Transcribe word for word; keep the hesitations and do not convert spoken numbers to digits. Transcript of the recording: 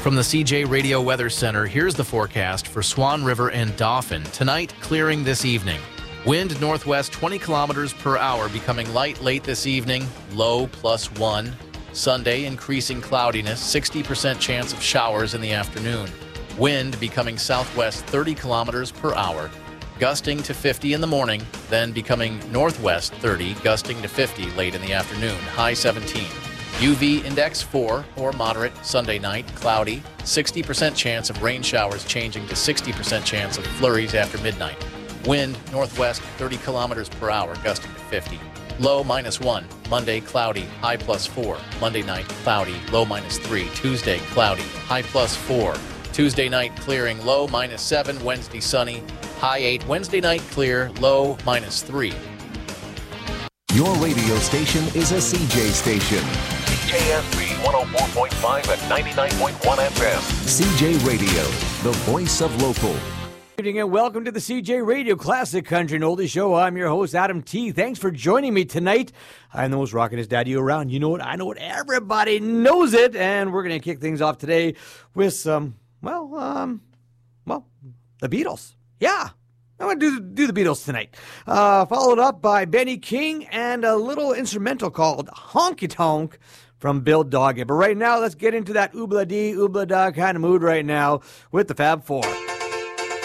From the C J Radio Weather Center, here's the forecast for Swan River and Dauphin. Tonight, clearing this evening. Wind northwest twenty kilometers per hour, becoming light late this evening, low plus one. Sunday, increasing cloudiness, sixty percent chance of showers in the afternoon. Wind becoming southwest thirty kilometers per hour, gusting to fifty in the morning, then becoming northwest thirty, gusting to fifty late in the afternoon, high seventeen. U V index four or moderate Sunday night, cloudy, sixty percent chance of rain showers changing to sixty percent chance of flurries after midnight. Wind northwest thirty kilometers per hour, gusting to fifty. Low minus one. Monday, cloudy, high plus four. Monday night, cloudy, low minus three. Tuesday, cloudy, high plus four. Tuesday night, clearing, low minus seven. Wednesday, sunny, high eight. Wednesday night, clear, low minus three. Your radio station is a C J station. C J S B one oh four point five and ninety-nine point one F M. C J Radio, the voice of local. Good evening and welcome to the C J Radio Classic Country and Oldie Show. I'm your host, Adam T. Thanks for joining me tonight. I'm the most rocking his daddy around. You know it, I know it, everybody knows it. And we're going to kick things off today with some, well, um, well, the Beatles. Yeah. I'm going to do, do the Beatles tonight. Uh, followed up by Benny King and a little instrumental called Honky Tonk from Bill Doggett. But right now, let's get into that oobla-dee, oobla-da kind of mood right now with the Fab Four.